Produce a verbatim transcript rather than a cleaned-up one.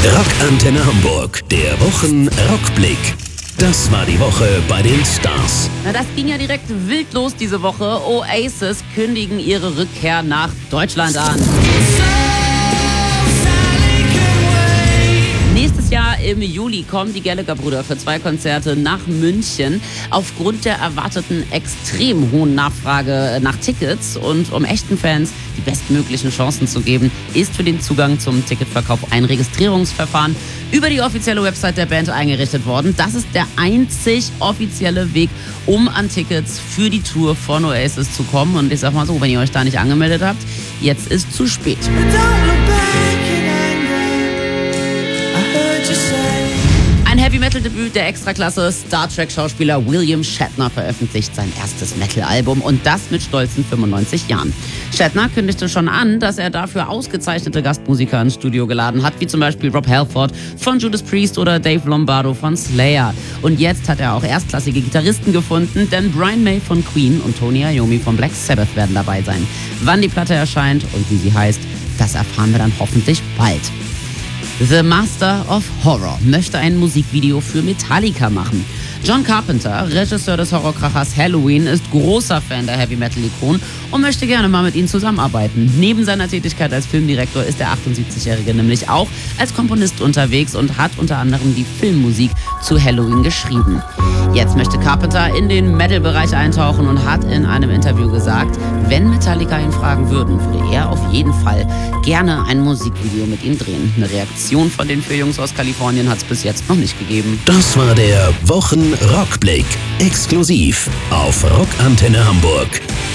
Rockantenne Hamburg, der Wochen-Rockblick. Das war die Woche bei den Stars. Na, das ging ja direkt wild los diese Woche. Oasis kündigen ihre Rückkehr nach Deutschland an. Nächstes Jahr im Juli kommen die Gallagher-Brüder für zwei Konzerte nach München. Aufgrund der erwarteten extrem hohen Nachfrage nach Tickets und um echten Fans die bestmöglichen Chancen zu geben, ist für den Zugang zum Ticketverkauf ein Registrierungsverfahren über die offizielle Website der Band eingerichtet worden. Das ist der einzig offizielle Weg, um an Tickets für die Tour von Oasis zu kommen. Und ich sag mal so, wenn ihr euch da nicht angemeldet habt, jetzt ist zu spät. Ein Heavy-Metal-Debüt der Extraklasse. Star Trek-Schauspieler William Shatner veröffentlicht sein erstes Metal-Album und das mit stolzen fünfundneunzig Jahren. Shatner kündigte schon an, dass er dafür ausgezeichnete Gastmusiker ins Studio geladen hat, wie zum Beispiel Rob Halford von Judas Priest oder Dave Lombardo von Slayer. Und jetzt hat er auch erstklassige Gitarristen gefunden, denn Brian May von Queen und Tony Iommi von Black Sabbath werden dabei sein. Wann die Platte erscheint und wie sie heißt, das erfahren wir dann hoffentlich bald. The Master of Horror möchte ein Musikvideo für Metallica machen. John Carpenter, Regisseur des Horrorkrachers Halloween, ist großer Fan der Heavy-Metal-Ikonen und möchte gerne mal mit ihnen zusammenarbeiten. Neben seiner Tätigkeit als Filmdirektor ist der achtundsiebzigjährige nämlich auch als Komponist unterwegs und hat unter anderem die Filmmusik zu Halloween geschrieben. Jetzt möchte Carpenter in den Metal-Bereich eintauchen und hat in einem Interview gesagt, wenn Metallica ihn fragen würden, würde er auf jeden Fall gerne ein Musikvideo mit ihm drehen. Eine Reaktion von den vier Jungs aus Kalifornien hat es bis jetzt noch nicht gegeben. Das war der Wochen-Rockblick. Exklusiv auf Rockantenne Hamburg.